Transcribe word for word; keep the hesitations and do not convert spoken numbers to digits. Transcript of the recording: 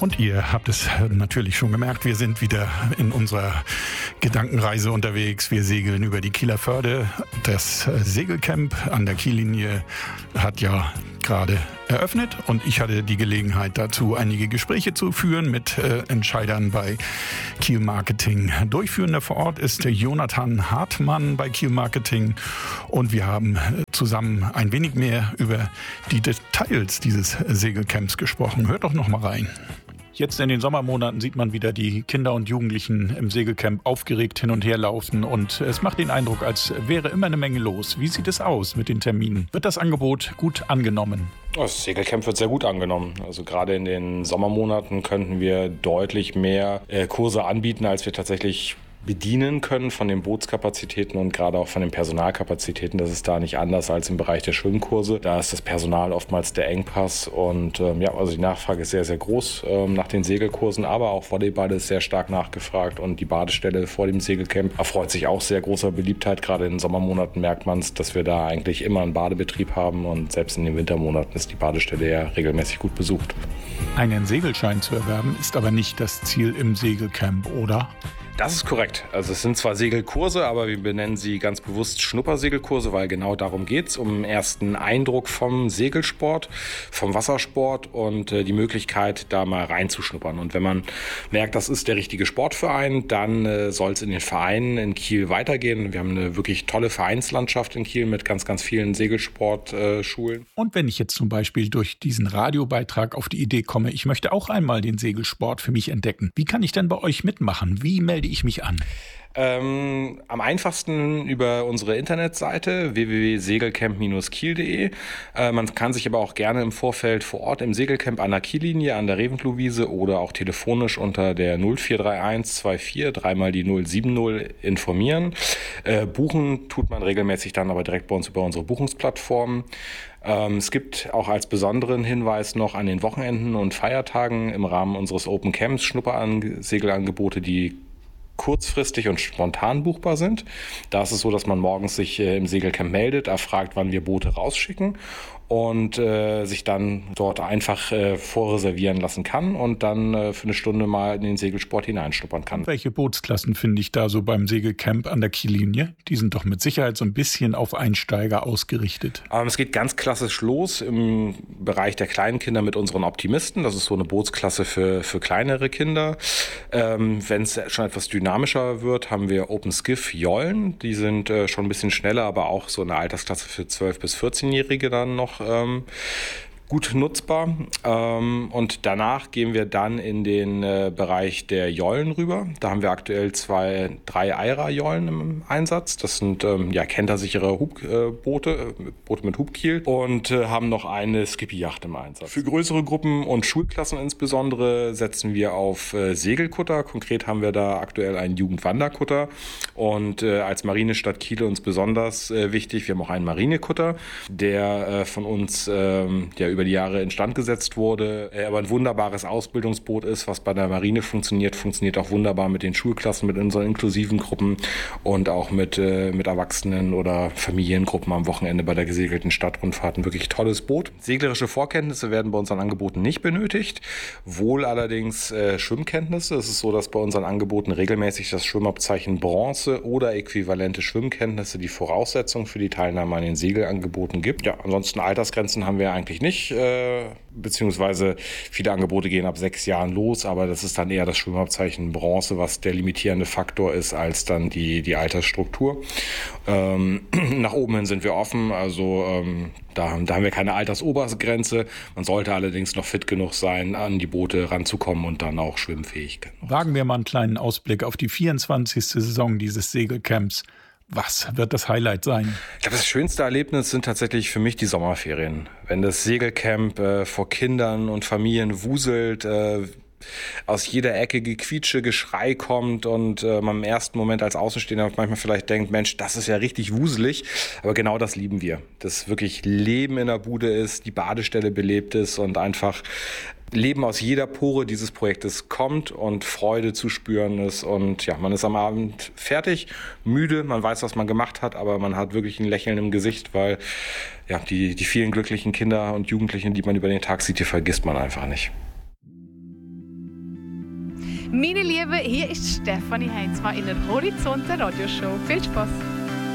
Und ihr habt es natürlich schon gemerkt, wir sind wieder in unserer Gedankenreise unterwegs. Wir segeln über die Kieler Förde. Das Segelcamp an der Kiellinie hat ja gerade eröffnet und ich hatte die Gelegenheit dazu, einige Gespräche zu führen mit äh, Entscheidern bei Kiel Marketing. Durchführender vor Ort ist der Jonathan Hartmann bei Kiel Marketing und wir haben zusammen ein wenig mehr über die Details dieses Segelcamps gesprochen. Hört doch noch mal rein. Jetzt in den Sommermonaten sieht man wieder die Kinder und Jugendlichen im Segelcamp aufgeregt hin und her laufen und es macht den Eindruck, als wäre immer eine Menge los. Wie sieht es aus mit den Terminen? Wird das Angebot gut angenommen? Das Segelcamp wird sehr gut angenommen. Also gerade in den Sommermonaten könnten wir deutlich mehr äh, Kurse anbieten, als wir tatsächlich bedienen können von den Bootskapazitäten und gerade auch von den Personalkapazitäten. Das ist da nicht anders als im Bereich der Schwimmkurse. Da ist das Personal oftmals der Engpass und ähm, ja, also die Nachfrage ist sehr, sehr groß ähm, nach den Segelkursen, aber auch Volleyball ist sehr stark nachgefragt und die Badestelle vor dem Segelcamp erfreut sich auch sehr großer Beliebtheit. Gerade in den Sommermonaten merkt man es, dass wir da eigentlich immer einen Badebetrieb haben und selbst in den Wintermonaten ist die Badestelle ja regelmäßig gut besucht. Einen Segelschein zu erwerben ist aber nicht das Ziel im Segelcamp, oder? Das ist korrekt. Also es sind zwar Segelkurse, aber wir benennen sie ganz bewusst Schnuppersegelkurse, weil genau darum geht's, um einen ersten Eindruck vom Segelsport, vom Wassersport und äh, die Möglichkeit, da mal reinzuschnuppern. Und wenn man merkt, das ist der richtige Sportverein, dann äh, soll es in den Vereinen in Kiel weitergehen. Wir haben eine wirklich tolle Vereinslandschaft in Kiel mit ganz, ganz vielen Segelsportschulen. Äh, und wenn ich jetzt zum Beispiel durch diesen Radiobeitrag auf die Idee komme, ich möchte auch einmal den Segelsport für mich entdecken, wie kann ich denn bei euch mitmachen? Wie melde ich mich an? Ähm, am einfachsten über unsere Internetseite w w w punkt segelcamp dash kiel punkt d e. Äh, man kann sich aber auch gerne im Vorfeld vor Ort im Segelcamp an der Kiellinie, an der Reventlow-Wiese oder auch telefonisch unter der null vier drei eins zwei vier dreimal die null sieben null informieren. Äh, buchen tut man regelmäßig dann aber direkt bei uns über unsere Buchungsplattform. Ähm, es gibt auch als besonderen Hinweis noch an den Wochenenden und Feiertagen im Rahmen unseres Open Camps Schnuppersegelangebote, die kurzfristig und spontan buchbar sind. Da ist es so, dass man morgens sich äh, im Segelcamp meldet, erfragt, wann wir Boote rausschicken und äh, sich dann dort einfach äh, vorreservieren lassen kann und dann äh, für eine Stunde mal in den Segelsport hineinschnuppern kann. Welche Bootsklassen finde ich da so beim Segelcamp an der Kiellinie? Die sind doch mit Sicherheit so ein bisschen auf Einsteiger ausgerichtet. Ähm, es geht ganz klassisch los im Bereich der kleinen Kinder mit unseren Optimisten. Das ist so eine Bootsklasse für, für kleinere Kinder. Ähm, wenn es schon etwas dynamischer wird, haben wir Open Skiff Jollen. Die sind äh, schon ein bisschen schneller, aber auch so eine Altersklasse für zwölf- bis vierzehnjährige dann noch Ähm, gut nutzbar. Ähm, und danach gehen wir dann in den äh, Bereich der Jollen rüber. Da haben wir aktuell zwei, drei Eira-Jollen im Einsatz. Das sind ähm, ja kentersichere Hubboote, äh, Boote mit Hubkiel und äh, haben noch eine Skippy-Yacht im Einsatz. Für größere Gruppen und Schulklassen insbesondere setzen wir auf äh, Segelkutter. Konkret haben wir da aktuell einen Jugendwanderkutter und äh, als Marinestadt Kiel uns besonders äh, wichtig, wir haben auch einen Marinekutter, der äh, von uns äh, ja, über die Jahre instand gesetzt wurde, er aber ein wunderbares Ausbildungsboot ist, was bei der Marine funktioniert, funktioniert auch wunderbar mit den Schulklassen, mit unseren inklusiven Gruppen und auch mit, äh, mit Erwachsenen oder Familiengruppen am Wochenende bei der gesegelten Stadtrundfahrt. Ein wirklich tolles Boot. Seglerische Vorkenntnisse werden bei unseren Angeboten nicht benötigt, wohl allerdings äh, Schwimmkenntnisse. Es ist so, dass bei unseren Angeboten regelmäßig das Schwimmabzeichen Bronze oder äquivalente Schwimmkenntnisse die Voraussetzung für die Teilnahme an den Segelangeboten gibt. Ja, ansonsten Altersgrenzen haben wir eigentlich nicht. Äh, beziehungsweise viele Angebote gehen ab sechs Jahren los, aber das ist dann eher das Schwimmabzeichen Bronze, was der limitierende Faktor ist, als dann die, die Altersstruktur. Ähm, nach oben hin sind wir offen, also ähm, da, da haben wir keine Altersobergrenze. Man sollte allerdings noch fit genug sein, an die Boote ranzukommen und dann auch schwimmfähig. Wagen wir mal einen kleinen Ausblick auf die vierundzwanzigste Saison dieses Segelcamps. Was wird das Highlight sein? Ich glaube, das schönste Erlebnis sind tatsächlich für mich die Sommerferien. Wenn das Segelcamp äh, vor Kindern und Familien wuselt, äh, aus jeder Ecke Gequietsche, Geschrei kommt und äh, man im ersten Moment als Außenstehender manchmal vielleicht denkt, Mensch, das ist ja richtig wuselig. Aber genau das lieben wir. Dass wirklich Leben in der Bude ist, die Badestelle belebt ist und einfach Leben aus jeder Pore dieses Projektes kommt und Freude zu spüren ist. Und ja, man ist am Abend fertig, müde, man weiß, was man gemacht hat, aber man hat wirklich ein Lächeln im Gesicht, weil ja, die, die vielen glücklichen Kinder und Jugendlichen, die man über den Tag sieht, die vergisst man einfach nicht. Meine Lieben, hier ist Stefanie Heinzmann in der Horizont der Radioshow. Viel Spaß!